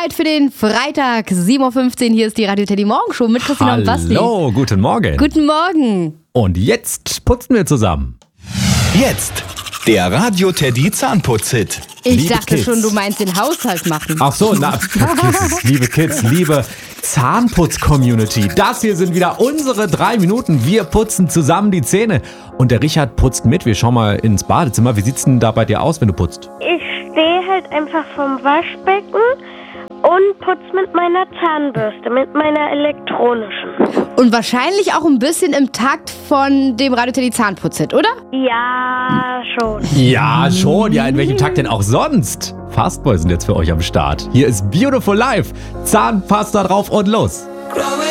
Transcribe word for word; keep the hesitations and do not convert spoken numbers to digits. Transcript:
Zeit für den Freitag, sieben Uhr fünfzehn. Hier ist die Radio Teddy Morgenshow mit Christina und Basti. Hallo, guten Morgen. Guten Morgen. Und jetzt putzen wir zusammen. Jetzt der Radio Teddy Zahnputz-Hit. Ich Liebe dachte Kids. schon, du meinst den Haushalt machen. Ach so, na, Kisses, liebe Kids, liebe Zahnputz-Community. Das hier sind wieder unsere drei Minuten. Wir putzen zusammen die Zähne. Und der Richard putzt mit. Wir schauen mal ins Badezimmer. Wie sieht's denn da bei dir aus, wenn du putzt? Ich stehe halt einfach vom Waschbecken und putze mit meiner Zahnbürste, mit meiner elektronischen. Und wahrscheinlich auch ein bisschen im Takt von dem Radio Teddy Zahnputz-Hit, oder? Ja, schon. Ja, schon. Ja, in welchem Tag denn auch sonst? Fastboy sind jetzt für euch am Start. Hier ist Beautiful Life. Zahnpasta drauf und los. Growing